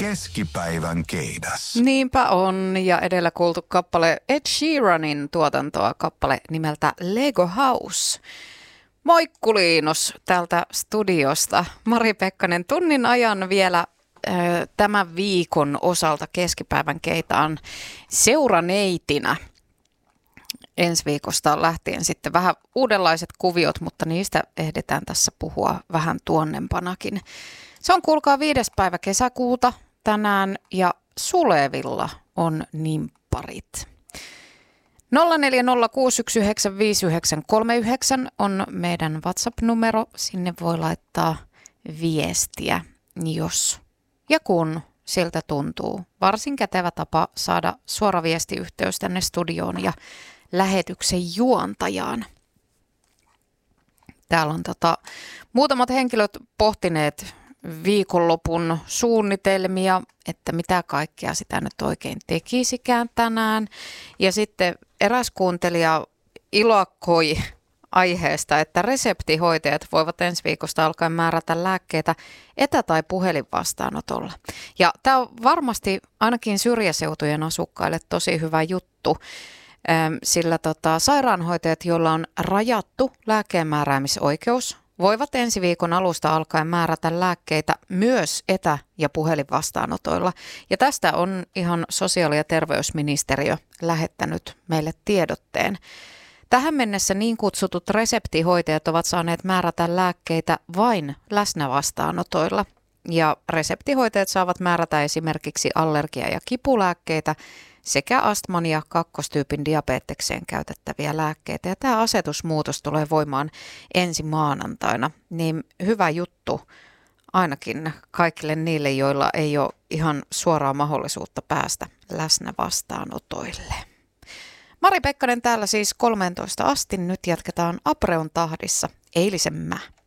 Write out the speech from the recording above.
Keskipäivän keidas. Niinpä on, ja edellä kuultu kappale Ed Sheeranin tuotantoa, kappale nimeltä Lego House. Moikkuliinos täältä studiosta. Mari Pekkanen, tunnin ajan vielä tämän viikon osalta keskipäivän keitaan seuraneitinä. Ensi viikosta lähtien sitten vähän uudenlaiset kuviot, mutta niistä ehditään tässä puhua vähän tuonnempanakin. Se on kuulkaa 5. päivä kesäkuuta tänään ja Sulevilla on nimpparit. 0406195939 on meidän WhatsApp-numero. Sinne voi laittaa viestiä, jos ja kun siltä tuntuu. Varsin kätevä tapa saada suora viestiyhteys tänne studioon ja lähetyksen juontajaan. Täällä on muutamat henkilöt pohtineet viikonlopun suunnitelmia, että mitä kaikkea sitä nyt oikein tekisikään tänään. Ja sitten eräs kuuntelija ilakoi aiheesta, että reseptihoitajat voivat ensi viikosta alkaen määrätä lääkkeitä etä- tai puhelinvastaanotolla. Ja tämä on varmasti ainakin syrjäseutujen asukkaille tosi hyvä juttu, sillä sairaanhoitajat, joilla on rajattu lääkkeenmääräämisoikeus, voivat ensi viikon alusta alkaen määrätä lääkkeitä myös etä- ja puhelinvastaanotoilla. Ja tästä on ihan sosiaali- ja terveysministeriö lähettänyt meille tiedotteen. Tähän mennessä niin kutsutut reseptihoitajat ovat saaneet määrätä lääkkeitä vain läsnävastaanotoilla. Ja reseptihoitajat saavat määrätä esimerkiksi allergia- ja kipulääkkeitä sekä astman ja kakkostyypin diabetekseen käytettäviä lääkkeitä. Ja tämä asetusmuutos tulee voimaan ensi maanantaina. Niin hyvä juttu ainakin kaikille niille, joilla ei ole ihan suoraa mahdollisuutta päästä läsnävastaanotoille. Mari Pekkanen täällä siis 13 asti. Nyt jatketaan Apreon tahdissa eilisen mä.